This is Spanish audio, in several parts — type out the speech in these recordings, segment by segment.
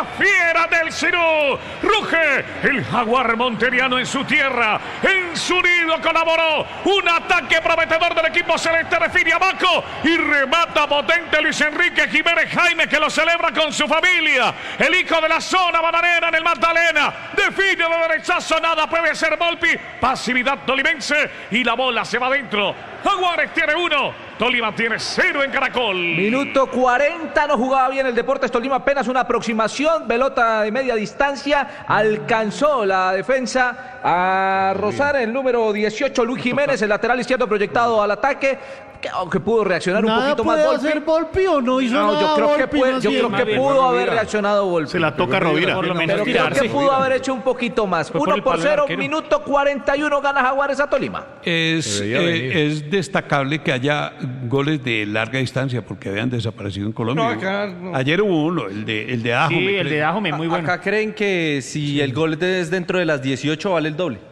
la fiera del Cirú. Ruge el jaguar monteriano en su tierra, en su nido colaboró. Un ataque prometedor del equipo celeste define a Baco y remata potente Luis Enrique Jiménez Jaime, que lo celebra con su familia. El hijo de la zona bananera en el Magdalena define de derechazo, nada puede ser Volpi. Pasividad tolimense y la bola se va adentro. Jaguares tiene 1, Tolima tiene 0 en Caracol. Minuto 40, no jugaba bien el Deportes Tolima, apenas una aproximación, pelota de media distancia, alcanzó la defensa a rozar el número 18, Luis Jiménez, el lateral izquierdo proyectado al ataque, aunque pudo reaccionar un poquito más Volpi. ¿Hacer Volpi o no hizo nada? Yo creo que pudo haber reaccionado Volpi. Se la toca a Rovira. Pero creo que pudo haber hecho un poquito más. 1-0, minuto 41, gana Jaguares a Tolima. Es destacable que haya goles de larga distancia porque habían desaparecido en Colombia. Ayer hubo uno, el de Dajome. Sí, el de Dajome, muy bueno. Acá creen que si el gol es dentro de las 18 vale el doble.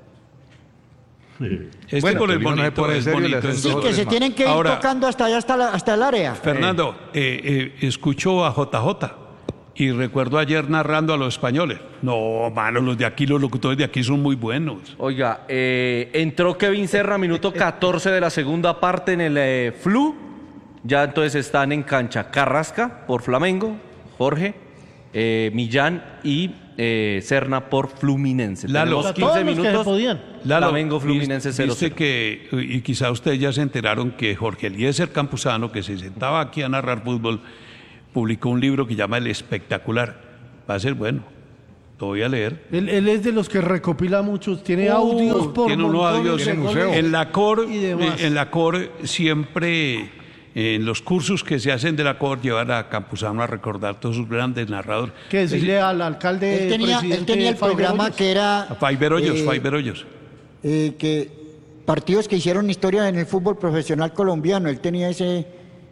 Gol es bonito, es bonito. Sí, que se tienen que ir tocando hasta allá, hasta el área. Fernando, escucho a JJ y recuerdo ayer narrando a los españoles. No, mano, los de aquí, los locutores de aquí son muy buenos. Oiga, entró Kevin Serra, minuto 14 de la segunda parte en el Flu. Ya entonces están en cancha Carrasca por Flamengo, Jorge, Millán y Serna por Fluminense. Lalo, tenemos 15 minutos. Flamengo, Fluminense 0-0. Dice que, y quizá ustedes ya se enteraron que Jorge Eliezer Campuzano, que se sentaba aquí a narrar fútbol, publicó un libro que llama El Espectacular. Va a ser bueno. Lo voy a leer. Él es de los que recopila muchos, tiene audios por tiene unos audios en la COR siempre. En los cursos que se hacen de la COR llevan a Campuzano a recordar todos sus grandes narradores. Que decirle al alcalde. Él tenía el programa Hoyos. Que era. Faiber Hoyos. Que partidos que hicieron historia en el fútbol profesional colombiano. Él tenía ese.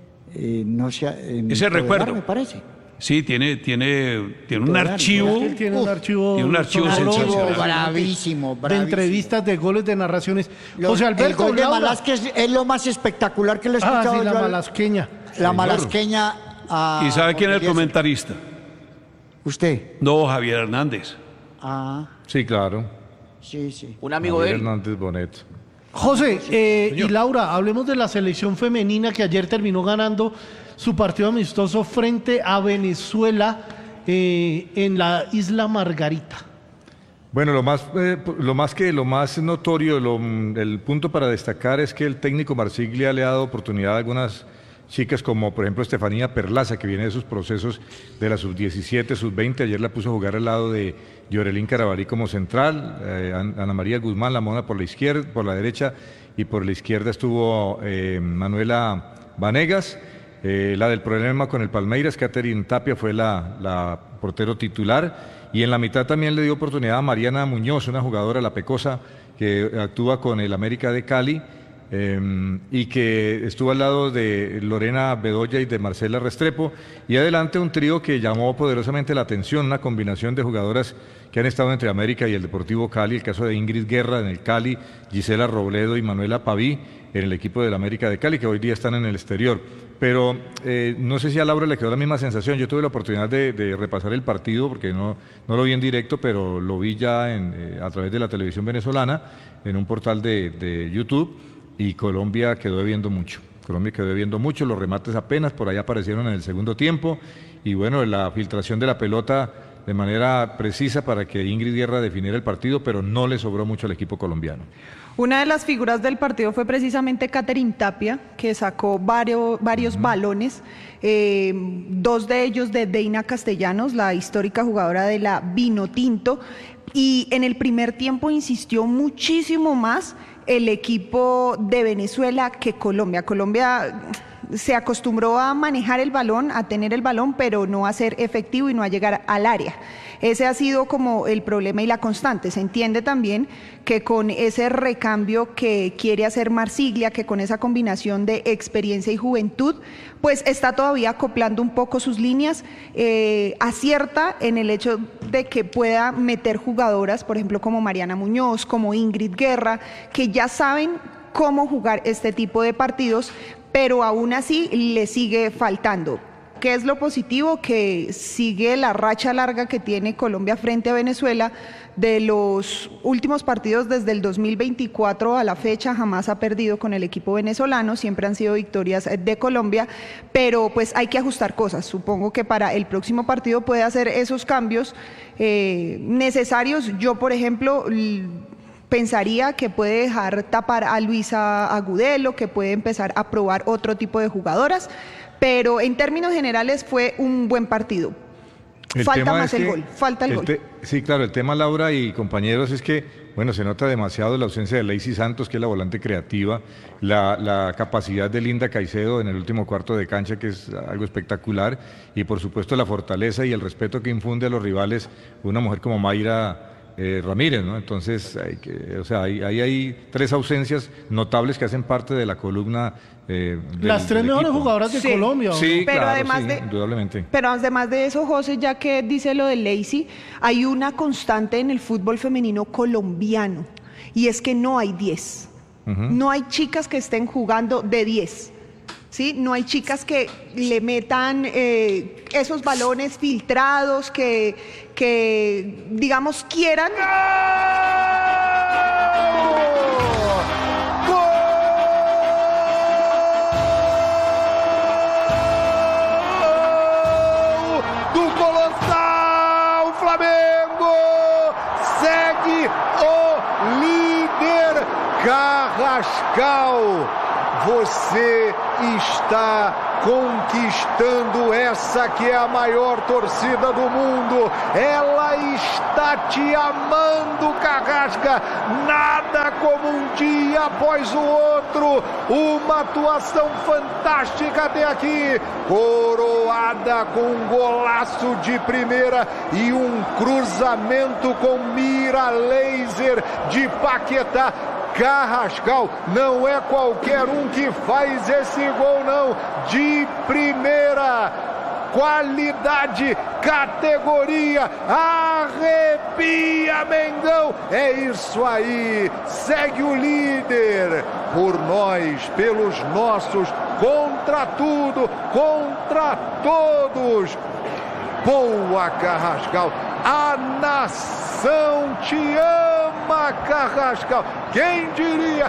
Ese recuerdo. Me parece. Sí, tiene un archivo. Él tiene un archivo sensacional. Bravísimo. De entrevistas, de goles, de narraciones. José Alberto, el gol de Malásquez es lo más espectacular que le he escuchado. Sí, la malasqueña. La malasqueña. ¿Y sabe quién es el comentarista? ¿Usted? No, Javier Hernández. Sí, claro. Sí. Un amigo de él. Hernández Bonet. José, y Laura, hablemos de la selección femenina que ayer terminó ganando su partido amistoso frente a Venezuela en la isla Margarita. Bueno, lo más notorio, el punto para destacar es que el técnico Marsiglia le ha dado oportunidad a algunas chicas como por ejemplo Estefanía Perlaza, que viene de sus procesos de la sub-17, sub-20, ayer la puso a jugar al lado de Yorelín Carabalí como central, Ana María Guzmán, la mona por la izquierda, por la derecha, y por la izquierda estuvo Manuela Vanegas. La del problema con el Palmeiras, Catherine Tapia, fue la portero titular, y en la mitad también le dio oportunidad a Mariana Muñoz, una jugadora, la Pecosa, que actúa con el América de Cali, y que estuvo al lado de Lorena Bedoya y de Marcela Restrepo, y adelante un trío que llamó poderosamente la atención, una combinación de jugadoras que han estado entre América y el Deportivo Cali, el caso de Ingrid Guerra en el Cali, Gisela Robledo y Manuela Paví en el equipo del América de Cali, que hoy día están en el exterior. Pero no sé si a Laura le quedó la misma sensación. Yo tuve la oportunidad de repasar el partido, porque no lo vi en directo, pero lo vi ya a través de la televisión venezolana, en un portal de YouTube, y Colombia quedó debiendo mucho. Los remates apenas por ahí aparecieron en el segundo tiempo, y bueno, la filtración de la pelota de manera precisa para que Ingrid Guerra definiera el partido, pero no le sobró mucho al equipo colombiano. Una de las figuras del partido fue precisamente Catherine Tapia, que sacó varios balones, dos de ellos de Deina Castellanos, la histórica jugadora de la Vinotinto, y en el primer tiempo insistió muchísimo más el equipo de Venezuela que Colombia. Colombia se acostumbró a manejar el balón, a tener el balón, pero no a ser efectivo y no a llegar al área. Ese ha sido como el problema y la constante. Se entiende también que con ese recambio que quiere hacer Marsiglia, que con esa combinación de experiencia y juventud, pues está todavía acoplando un poco sus líneas, acierta en el hecho de que pueda meter jugadoras, por ejemplo, como Mariana Muñoz, como Ingrid Guerra, que ya saben cómo jugar este tipo de partidos, pero aún así le sigue faltando. ¿Qué es lo positivo? Que sigue la racha larga que tiene Colombia frente a Venezuela. De los últimos partidos desde el 2024 a la fecha jamás ha perdido con el equipo venezolano, siempre han sido victorias de Colombia, pero pues hay que ajustar cosas. Supongo que para el próximo partido puede hacer esos cambios necesarios. Yo, por ejemplo, pensaría que puede dejar tapar a Luisa Agudelo, que puede empezar a probar otro tipo de jugadoras, pero en términos generales fue un buen partido. Falta más el gol, falta el gol. Sí, claro, el tema, Laura y compañeros, es que, bueno, se nota demasiado la ausencia de Lacey Santos, que es la volante creativa, la capacidad de Linda Caicedo en el último cuarto de cancha, que es algo espectacular, y por supuesto la fortaleza y el respeto que infunde a los rivales una mujer como Mayra Ramírez, ¿no? Entonces, hay tres ausencias notables que hacen parte de la columna. Las tres mejores jugadoras de Colombia. Sí, pero claro, además indudablemente. Pero además de eso, José, ya que dice lo de Lacey, hay una constante en el fútbol femenino colombiano, y es que no hay 10. No hay chicas que estén jugando de 10. ¿Sí? No hay chicas que le metan esos balones filtrados, que digamos, quieran. Do Colossal Flamengo! Segue o líder Carrascal. Você está conquistando essa que é a maior torcida do mundo. Ela está te amando, Carrasca. Nada como um dia após o outro. Uma atuação fantástica até aqui. Coroada com um golaço de primeira e um cruzamento com mira laser de Paquetá. Carrascal não é qualquer um que faz esse gol, não. De primeira, qualidade, categoria, arrepia, Mengão. É isso aí, segue o líder. Por nós, pelos nossos, contra tudo, contra todos. Boa, Carrascal. A nação te ama, Carrascal. Quem diria?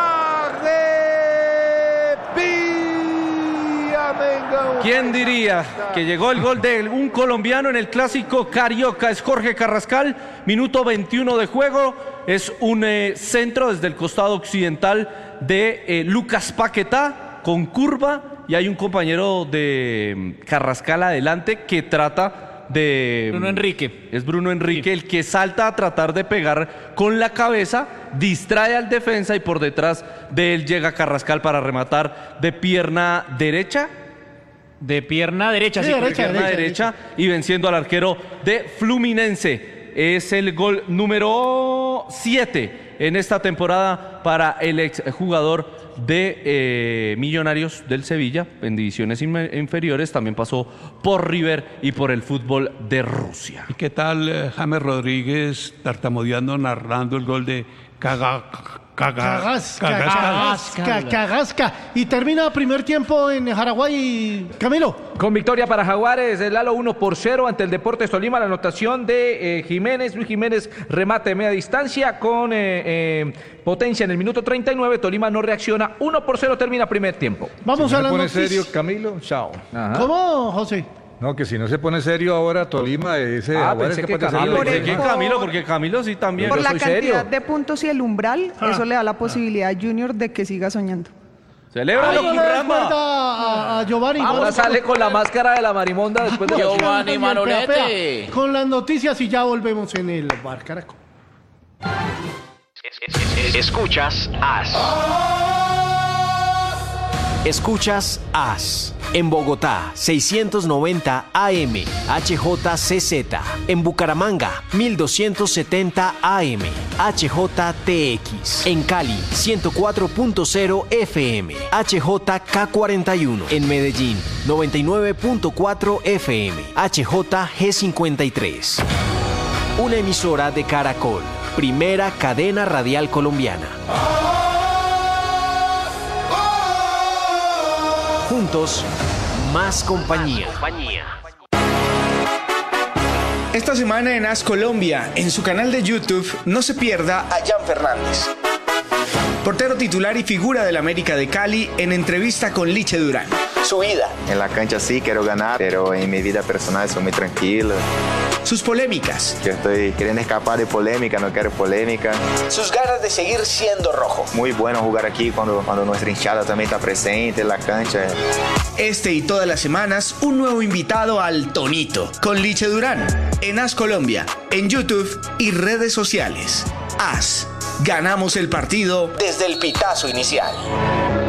Arrepia, Mengão. ¿Quién diría que llegó el gol de un colombiano en el clásico carioca? Es Jorge Carrascal, minuto 21 de juego. Es un centro desde el costado occidental de Lucas Paquetá con curva, y hay un compañero de Carrascal adelante que trata de... Bruno Enrique. Es Bruno Enrique, el que salta a tratar de pegar con la cabeza, distrae al defensa y por detrás de él llega Carrascal para rematar de pierna derecha. De pierna derecha, sí, Derecha, y venciendo al arquero de Fluminense. Es el gol número 7 en esta temporada para el exjugador de Millonarios del Sevilla en divisiones inferiores. También pasó por River y por el fútbol de Rusia. ¿Y qué tal James Rodríguez tartamudeando, narrando el gol de Carrasca. Y termina primer tiempo en Jaraguay, Camilo. Con victoria para Jaguares, el Lalo 1-0 ante el Deportes Tolima. La anotación de Luis Jiménez, remate de media distancia con potencia en el minuto 39. Tolima no reacciona, 1-0 termina primer tiempo. Vamos a la noticia. ¿Se pone serio, Camilo? Chao. Ajá. ¿Cómo, José? No, que si no se pone serio ahora Tolima, ese pensé que Camilo. Porque Camilo sí también. Por la cantidad serio de puntos y el umbral, eso le da la posibilidad a Junior de que siga soñando. ¡Celébralo, Curramba! A Giovanni. Ahora sale con la máscara de la marimonda después de Giovanni Manolete. Con las noticias y ya volvemos en el Bar Caracol. Escuchas AS. Escuchas AS. En Bogotá, 690 AM, HJCZ. En Bucaramanga, 1270 AM, HJTX. En Cali, 104.0 FM, HJK41. En Medellín, 99.4 FM, HJG53. Una emisora de Caracol, primera cadena radial colombiana. Juntos, Más compañía. Esta semana en As Colombia, en su canal de YouTube, no se pierda a Jan Fernández, portero titular y figura del América de Cali, en entrevista con Liche Durán. Su vida. En la cancha sí quiero ganar, pero en mi vida personal soy muy tranquilo. Sus polémicas. Yo estoy queriendo escapar de polémica, no quiero polémica. Sus ganas de seguir siendo rojo. Muy bueno jugar aquí cuando nuestra hinchada también está presente en la cancha. Este y todas las semanas, un nuevo invitado al Tonito, con Liche Durán, en As Colombia, en YouTube y redes sociales. As. Ganamos el partido desde el pitazo inicial.